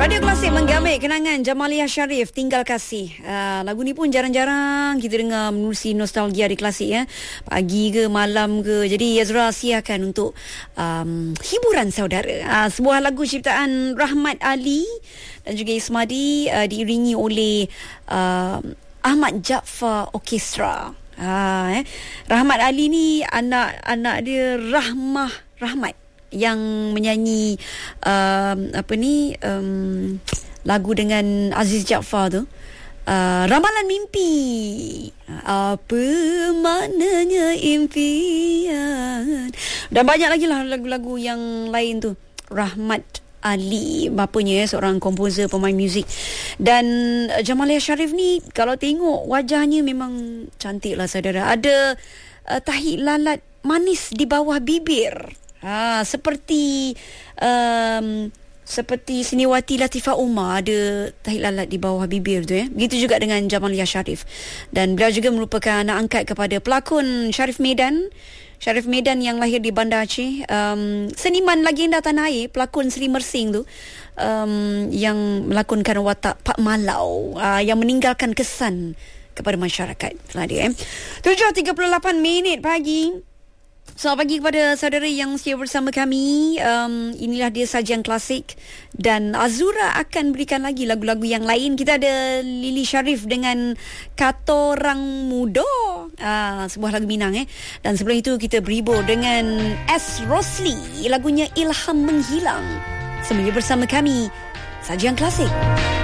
Radio Klasik menggamit kenangan Jamaliah Sharif, Tinggal Kasih. Lagu ni pun jarang-jarang kita dengar menerusi nostalgia di Klasik ya. Pagi ke malam ke. Jadi Yazra siarkan untuk hiburan saudara. Sebuah lagu ciptaan Rahmat Ali dan juga Ismadi, diiringi oleh Ahmad Jaafar Orkestra. Rahmat Ali ni anak dia Rahmat yang menyanyi lagu dengan Aziz Jaafar tu, Ramalan Mimpi. Apa maknanya impian, dan banyak lagi lah lagu-lagu yang lain tu. Rahmat Ali bapanya seorang komposer, pemain muzik. Dan Jamaliah Sharif ni kalau tengok wajahnya memang cantik lah saudara. Ada tahi lalat manis di bawah bibir. Seperti Siniwati Latifah Umar ada tahi lalat di bawah bibir tu ya. Begitu juga dengan Jamaliah Sharif. Dan beliau juga merupakan anak angkat kepada pelakon Sharif Medan yang lahir di Bandar Aceh. Seniman legenda tanah air, pelakon Seri Mersing tu, yang melakonkan watak Pak Malau, yang meninggalkan kesan kepada masyarakat. Itulah dia 7.38 pagi. Selamat pagi kepada saudara yang setia bersama kami. Inilah dia sajian klasik, dan Azura akan berikan lagi lagu-lagu yang lain. Kita ada Lily Sharif dengan Katorang Muda, sebuah lagu Minang Dan sebelum itu kita berhibur dengan S. Rosli, lagunya Ilham Menghilang. Semuanya bersama kami, sajian klasik.